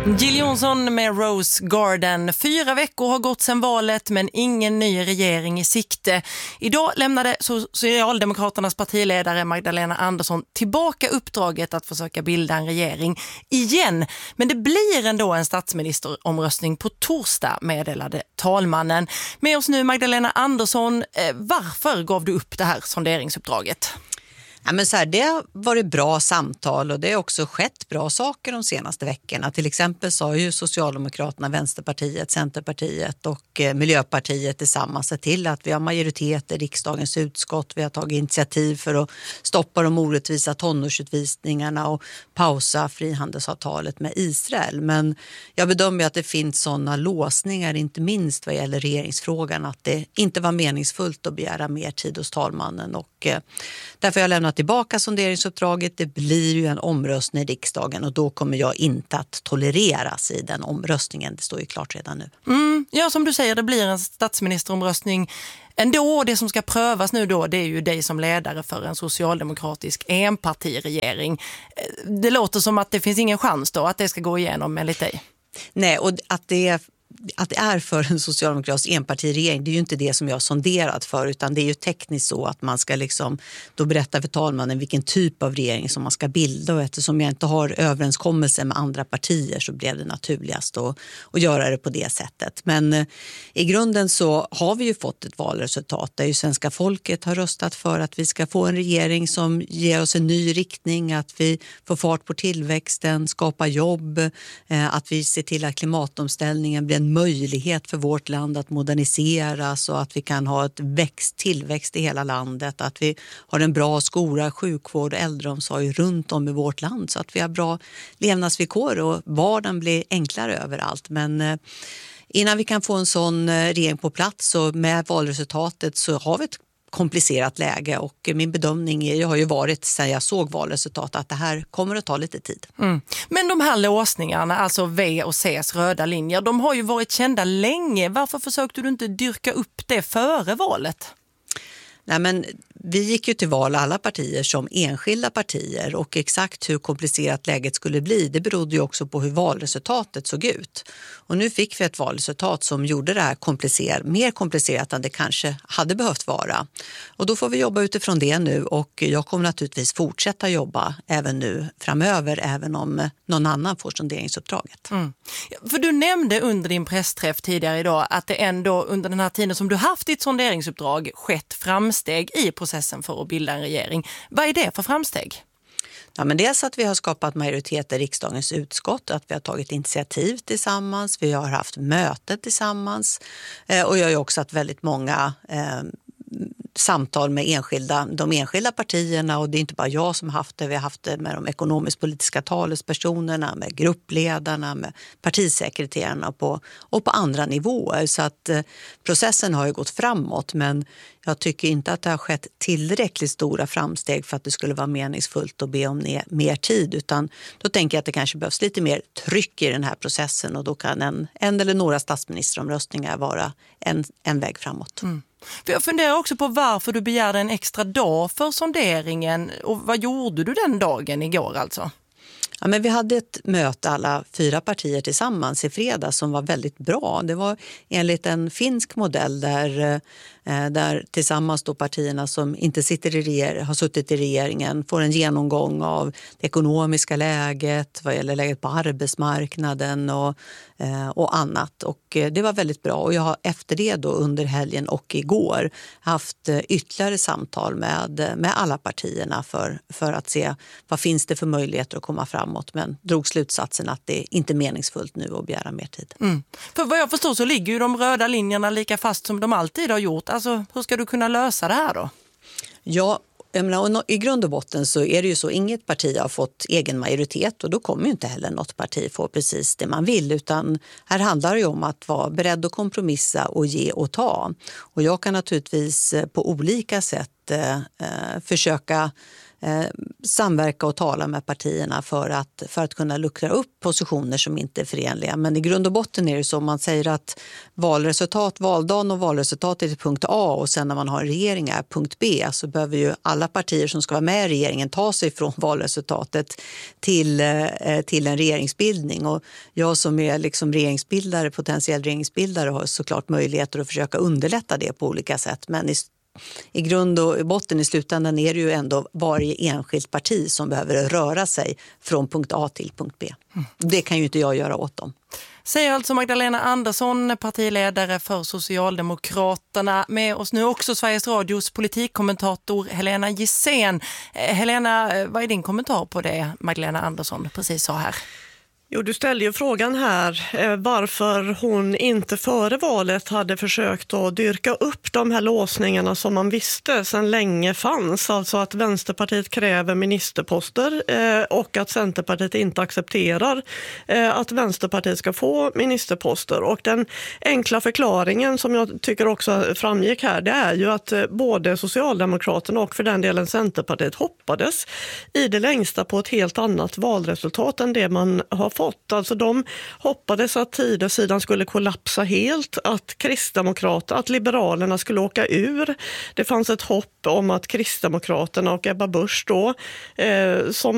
Jill Johnson med Rose Garden. 4 veckor har gått sedan valet men ingen ny regering i sikte. Idag lämnade Socialdemokraternas partiledare Magdalena Andersson tillbaka uppdraget att försöka bilda en regering igen. Men det blir ändå en statsministeromröstning på torsdag, meddelade talmannen. Med oss nu Magdalena Andersson. Varför gav du upp det här sonderingsuppdraget? Ja, men så här, det har varit bra samtal och det har också skett bra saker de senaste veckorna. Till exempel så har ju Socialdemokraterna, Vänsterpartiet, Centerpartiet och Miljöpartiet tillsammans sett till att vi har majoritet i riksdagens utskott. Vi har tagit initiativ för att stoppa de orättvisa tonårsutvisningarna och pausa frihandelsavtalet med Israel. Men jag bedömer att det finns sådana låsningar, inte minst vad gäller regeringsfrågan, att det inte var meningsfullt att begära mer tid hos talmannen och därför har jag lämnat tillbaka sonderingsuppdraget. Det blir ju en omröstning i riksdagen och då kommer jag inte att tolereras i den omröstningen. Det står ju klart redan nu. Ja, som du säger, det blir en statsministeromröstning ändå. Det som ska prövas nu då, det är ju dig som ledare för en socialdemokratisk enpartiregering. Det låter som att det finns ingen chans då att det ska gå igenom enligt dig. Nej, och att det är för en socialdemokratisk enpartiregering, det är ju inte det som jag har sonderat för, utan det är ju tekniskt så att man ska liksom då berätta för talmannen vilken typ av regering som man ska bilda, och eftersom jag inte har överenskommelse med andra partier så blev det naturligast att göra det på det sättet. Men i grunden så har vi ju fått ett valresultat där ju svenska folket har röstat för att vi ska få en regering som ger oss en ny riktning, att vi får fart på tillväxten, skapar jobb, att vi ser till att klimatomställningen blir en möjlighet för vårt land att moderniseras och att vi kan ha ett tillväxt i hela landet, att vi har en bra skola, sjukvård och äldreomsorg runt om i vårt land så att vi har bra levnadsvillkor och vardagen blir enklare överallt. Men innan vi kan få en sån regering på plats och med valresultatet så har vi ett komplicerat läge, och min bedömning har ju varit sedan jag såg valresultatet att det här kommer att ta lite tid. Men de här låsningarna, alltså V och C:s röda linjer, de har ju varit kända länge. Varför försökte du inte dyrka upp det före valet? Nej, men vi gick ju till val alla partier som enskilda partier, och exakt hur komplicerat läget skulle bli, det berodde ju också på hur valresultatet såg ut. Och nu fick vi ett valresultat som gjorde det här mer komplicerat än det kanske hade behövt vara. Och då får vi jobba utifrån det nu, och jag kommer naturligtvis fortsätta jobba även nu framöver, även om någon annan får sonderingsuppdraget. För du nämnde under din pressträff tidigare idag att det ändå under den här tiden som du haft ditt sonderingsuppdrag skett framsteg i processen för att bilda en regering. Vad är det för framsteg? Ja, men dels att vi har skapat majoritet i riksdagens utskott, att vi har tagit initiativ tillsammans, vi har haft möten tillsammans och jag har ju också haft väldigt många samtal med de enskilda partierna, och det är inte bara jag som har haft det. Vi har haft det med de ekonomisk-politiska talespersonerna, med gruppledarna, med partisekreterarna och på andra nivåer. Så att processen har ju gått framåt, men jag tycker inte att det har skett tillräckligt stora framsteg för att det skulle vara meningsfullt att be om mer tid, utan då tänker jag att det kanske behövs lite mer tryck i den här processen, och då kan en eller några statsministeromröstningar vara en väg framåt. För jag funderar också på varför du begärde en extra dag för sonderingen, och vad gjorde du den dagen igår alltså? Ja, men vi hade ett möte alla 4 partier tillsammans i fredag som var väldigt bra. Det var enligt en finsk modell där tillsammans då partierna som inte har suttit i regeringen får en genomgång av det ekonomiska läget, vad gäller läget på arbetsmarknaden och annat. Och det var väldigt bra, och jag har efter det då under helgen och igår haft ytterligare samtal med alla partierna för att se vad finns det för möjligheter att komma framåt, men drog slutsatsen att det inte är meningsfullt nu att begära mer tid. För vad jag förstår så ligger ju de röda linjerna lika fast som de alltid har gjort. Alltså, hur ska du kunna lösa det här då? Ja, i grund och botten så är det ju så, inget parti har fått egen majoritet, och då kommer ju inte heller något parti få precis det man vill, utan här handlar det ju om att vara beredd att kompromissa och ge och ta. Och jag kan naturligtvis på olika sätt försöka samverka och tala med partierna för att kunna luckra upp positioner som inte är förenliga. Men i grund och botten är det så, om man säger att valdagen och valresultatet är punkt A och sen när man har en regering är punkt B, så behöver ju alla partier som ska vara med i regeringen ta sig från valresultatet till en regeringsbildning. Och jag som är liksom potentiell regeringsbildare har såklart möjligheter att försöka underlätta det på olika sätt. Men i grund och botten i slutändan är det ju ändå varje enskilt parti som behöver röra sig från punkt A till punkt B. Det kan ju inte jag göra åt dem. Säger alltså Magdalena Andersson, partiledare för Socialdemokraterna. Med oss nu också Sveriges Radios politikkommentator Helena Gissén. Helena, vad är din kommentar på det Magdalena Andersson precis sa här? Jo, du ställde ju frågan här varför hon inte före valet hade försökt att dyrka upp de här låsningarna som man visste sedan länge fanns. Alltså att Vänsterpartiet kräver ministerposter och att Centerpartiet inte accepterar att Vänsterpartiet ska få ministerposter. Och den enkla förklaringen som jag tycker också framgick här, det är ju att både Socialdemokraterna och för den delen Centerpartiet hoppades i det längsta på ett helt annat valresultat än det man har fått. Alltså de hoppades att Tidösidan skulle kollapsa helt, att Liberalerna skulle åka ur. Det fanns ett hopp om att Kristdemokraterna och Ebba Busch då, som